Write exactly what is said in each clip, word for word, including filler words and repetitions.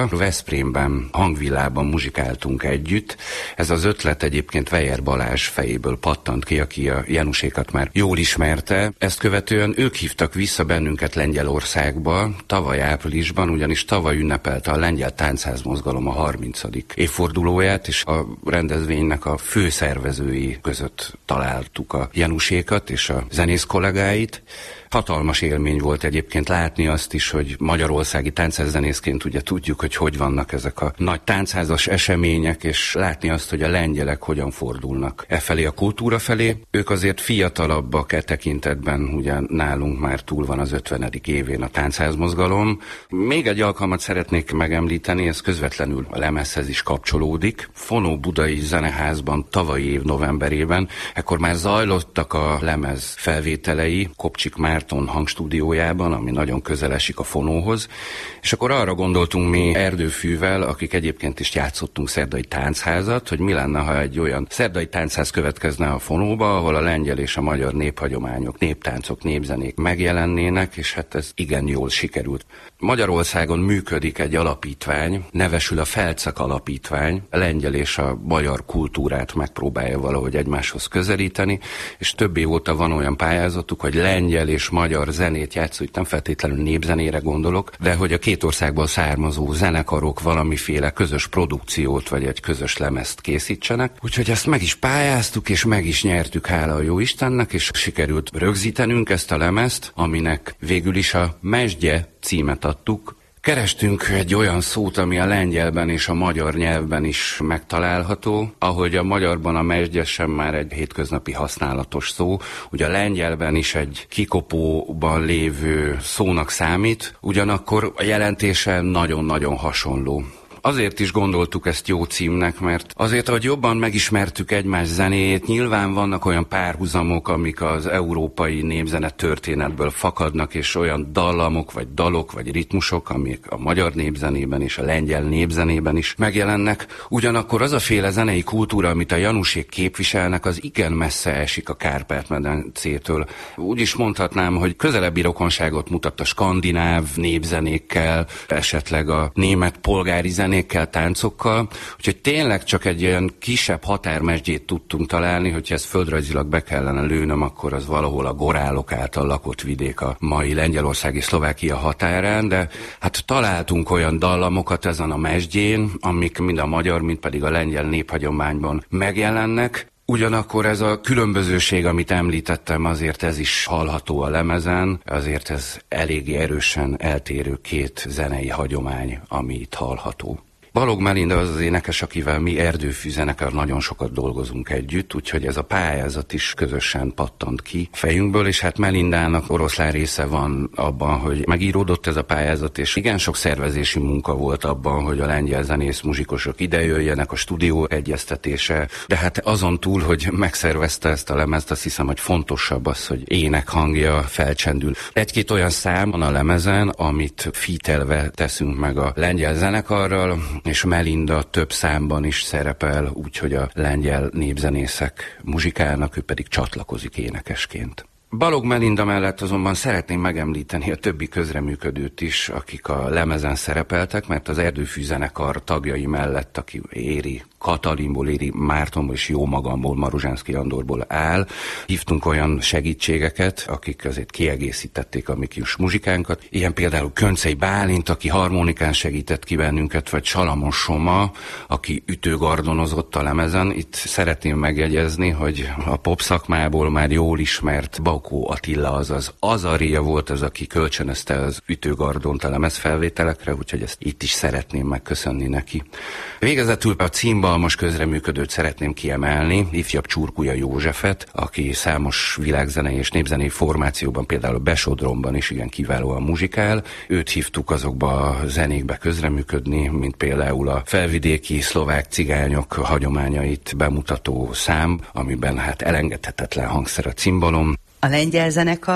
óta Veszprémben, hangvillában muzsikáltunk együtt. Ez az ötlet egyébként Weyer Balázs fejéből pattant ki, aki a Janusékat már jól ismerte. Ezt követően ők hívtak vissza bennünket Lengyelországba tavaly áprilisban, ugyanis tavaly ünnepelte a lengyel táncházmozgalom a harmincadik évfordulóját, és a rendezvénynek a főszervezői között találtuk a Janusékat és a zenész kollégáit. Hatalmas élmény volt egyébként látni azt is, hogy magyarországi táncházzenészként ugye tudjuk, hogy hogy vannak ezek a nagy táncházas események, és látni azt, hogy a lengyelek hogyan fordulnak e felé a kultúra felé. Ők azért fiatalabbak e tekintetben, ugye nálunk már túl van az ötvenedik évén a táncházmozgalom. Még egy alkalmat szeretnék megemlíteni, ez közvetlenül a lemezhez is kapcsolódik. Fonó Budai Zeneházban tavalyi év novemberében, ekkor már zajlottak a lemez felvételei, Kopcsik Márton hangstúdiójában, ami nagyon közel esik a Fonóhoz, és akkor arra gondoltunk mi Erdőfűvel, akik egyébként is játszottunk szerdai táncházat, hogy mi lenne, ha egy olyan szerdai táncház következne a Fonóba, ahol a lengyel és a magyar néphagyományok, néptáncok, népzenék megjelennének, és hát ez igen jól sikerült. Magyarországon működik egy alapítvány, nevesül a Felczak Alapítvány, a lengyel és a magyar kultúrát megpróbálja valahogy egymáshoz közelíteni, és több év óta van olyan pályázatuk, hogy lengyel és magyar zenét játszó, itt nem feltétlenül népzenére gondolok, de hogy a két országból származó zenekarok valamiféle közös produkciót vagy egy közös lemezt készítsenek. Úgyhogy ezt meg is pályáztuk, és meg is nyertük, hála a jó Istennek, és sikerült rögzítenünk ezt a lemezt, aminek végül is a Mesdje címet adtuk. Kerestünk egy olyan szót, ami a lengyelben és a magyar nyelvben is megtalálható, ahogy a magyarban a mesdje sem már egy hétköznapi használatos szó, ugye a lengyelben is egy kikopóban lévő szónak számít, ugyanakkor a jelentése nagyon-nagyon hasonló. Azért is gondoltuk ezt jó címnek, mert azért, hogy jobban megismertük egymás zenét, nyilván vannak olyan párhuzamok, amik az európai népzene történetből fakadnak, és olyan dallamok, vagy dalok, vagy ritmusok, amik a magyar népzenében és a lengyel népzenében is megjelennek. Ugyanakkor az a féle zenei kultúra, amit a Janusék képviselnek, az igen messze esik a Kárpát-medencétől. Úgy is mondhatnám, hogy közelebbi rokonságot mutat a skandináv népzenékkel, esetleg a német polgári zenékkel, táncokkal, úgyhogy tényleg csak egy olyan kisebb határmesdjét tudtunk találni, hogyha ezt földrajzilag be kellene lőnöm, akkor az valahol a gorálok által lakott vidék a mai Lengyelország és Szlovákia határán, de hát találtunk olyan dallamokat ezen a mesdjén, amik mind a magyar, mind pedig a lengyel néphagyományban megjelennek. Ugyanakkor ez a különbözőség, amit említettem, azért ez is hallható a lemezen, azért ez eléggé erősen eltérő két zenei hagyomány, ami itt hallható. Balogh Melinda az az énekes, akivel mi Erdőfű zenekar nagyon sokat dolgozunk együtt, úgyhogy ez a pályázat is közösen pattant ki fejünkből, és hát Melindának oroszlán része van abban, hogy megíródott ez a pályázat, és igen sok szervezési munka volt abban, hogy a lengyel zenész muzsikusok idejöjjenek, a stúdió egyeztetése, de hát azon túl, hogy megszervezte ezt a lemezt, azt hiszem, hogy fontosabb az, hogy énekhangja felcsendül. Egy-két olyan szám van a lemezen, amit featelve teszünk meg a lengyel zenekarral, és Melinda több számban is szerepel, úgyhogy a lengyel népzenészek muzsikálnak, ő pedig csatlakozik énekesként. Balogh Melinda mellett azonban szeretném megemlíteni a többi közreműködőt is, akik a lemezen szerepeltek, mert az Erdőfű zenekar tagjai mellett, aki Éri Katalinból, Éri Mártonból és jó magamból, Maruzsánszky Andorból áll, hívtunk olyan segítségeket, akik azért kiegészítették a mi kis muzsikánkat. Ilyen például Köncei Bálint, aki harmonikán segített ki bennünket, vagy Salamon Soma, aki ütőgardonozott a lemezen. Itt szeretném megjegyezni, hogy a pop szakmából már jól ismert Bakó Attila, azaz Azaria volt az, aki kölcsönözte az ütőgardont a lemezfelvételekre, úgyhogy ezt itt is szeretném megköszönni neki. Végezetül a címbalmos közreműködőt szeretném kiemelni, ifjabb Csurkulya Józsefet, aki számos világzenei és népzenei formációban, például a Besodromban is igen kiválóan muzsikál. Őt hívtuk azokba a zenékbe közreműködni, mint például a felvidéki szlovák cigányok hagyományait bemutató szám, amiben hát elengedhetetlen hangszer a cimbalom. A lengyel zenekar,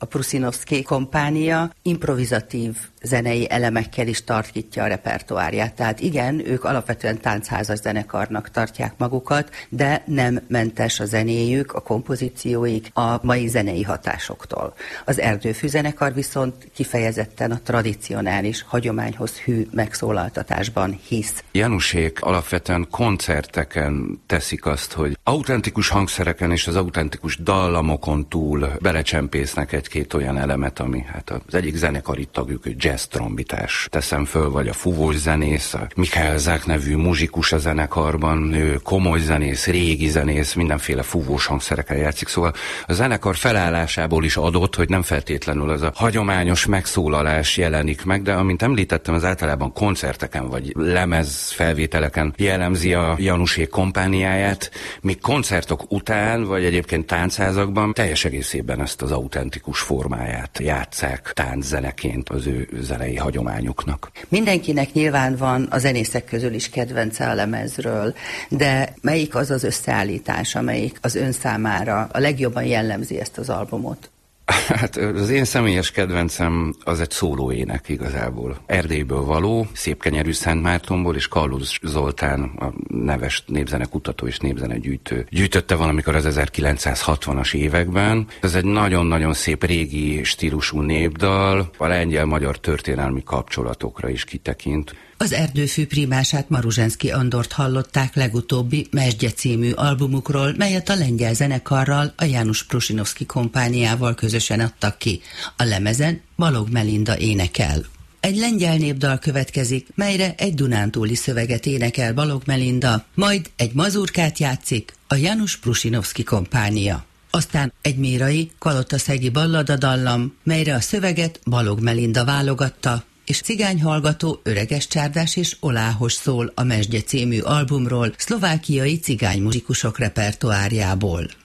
a Prusinovszky kompánia improvizatív zenei elemekkel is tartja a repertoárját. Tehát igen, ők alapvetően táncházas zenekarnak tartják magukat, de nem mentes a zenéjük, a kompozícióik a mai zenei hatásoktól. Az Erdőfű zenekar viszont kifejezetten a tradicionális, hagyományhoz hű megszólaltatásban hisz. Janusék alapvetően koncerteken teszik azt, hogy autentikus hangszereken és az autentikus dallamokon túl belecsempésznek egy-két olyan elemet, ami hát az egyik zenekari tagjuk, egy jazz trombitás. Teszem föl, vagy a fúvós zenész, a Michael Zák nevű muzsikus a zenekarban, ő komoly zenész, régi zenész, mindenféle fúvós hangszerekkel játszik, szóval a zenekar felállásából is adott, hogy nem feltétlenül az a hagyományos megszólalás jelenik meg, de amint említettem, az általában koncerteken vagy lemez felvételeken jellemzi a Janusék kompániáját, míg koncertok után, vagy egyébként táncházakban teljes egészében ezt az autentikus formáját játsszák tánczeneként az ő zenei hagyományuknak. Mindenkinek nyilván van a zenészek közül is kedvence a lemezről, de melyik az az összeállítás, amelyik az ön számára a legjobban jellemzi ezt az albumot? Hát az én személyes kedvencem az egy szólóének igazából. Erdélyből való, Szépkenyerű Szentmártonból, és Kalusz Zoltán, a neves népzenekutató és népzenegyűjtő gyűjtötte valamikor az ezerkilencszázhatvanas években. Ez egy nagyon-nagyon szép régi stílusú népdal, a lengyel-magyar történelmi kapcsolatokra is kitekint. Az Erdőfű primását, Maruzsenszky Andort hallották legutóbbi Mesdje című albumukról, melyet a lengyel zenekarral, a János Prusinovszky kompániával közösen adtak ki. A lemezen Balogh Melinda énekel. Egy lengyel népdal következik, melyre egy dunántúli szöveget énekel Balogh Melinda, majd egy mazurkát játszik a János Prusinovszky kompánia. Aztán egy mérai, kalotaszegi balladadallam, melyre a szöveget Balogh Melinda válogatta, és cigányhallgató Öreges Csárdás és Oláhos szól a Mesdje című albumról, szlovákiai cigánymuzsikusok repertoárjából.